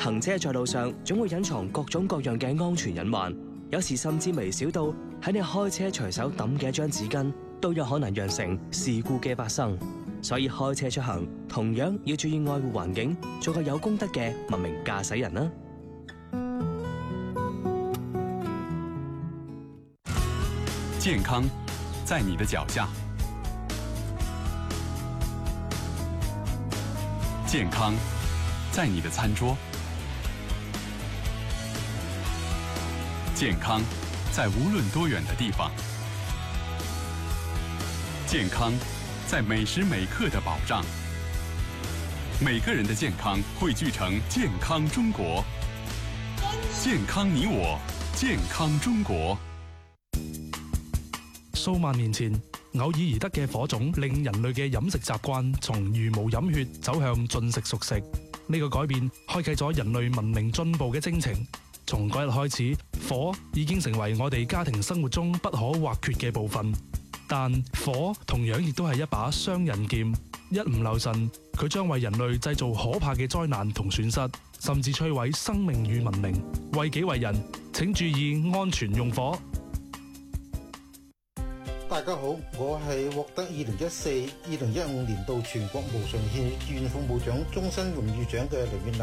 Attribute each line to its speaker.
Speaker 1: 行車在路上總會隱藏各種各樣嘅安全隱患，有時甚至微小到喺你開車隨手抌嘅一張紙巾，都有可能釀成事故嘅發生。所以開車出行同樣要注意愛護環境，做個有公德嘅文明駕駛人啦。
Speaker 2: 健康在你的腳下，健康在你的餐桌，健康在無論多遠的地方，健康在每時每刻的保障。每個人的健康匯聚成健康中國，健康你我，健康中國。
Speaker 3: 數萬年前，偶爾而得嘅火種，令人類嘅飲食習慣從茹毛飲血走向進食熟食。呢個改變開啟咗人類文明進步嘅征程。從嗰日開始，火已經成為我哋家庭生活中不可或缺嘅部分。但火同樣亦都係一把雙刃劍，一唔留神，佢將為人類製造可怕嘅災難同損失，甚至摧毀生命與文明。為己為人，請注意安全用火。
Speaker 4: 大家好，我係獲得2014-2015年度全國無償獻願服務獎終身榮譽獎嘅凌遠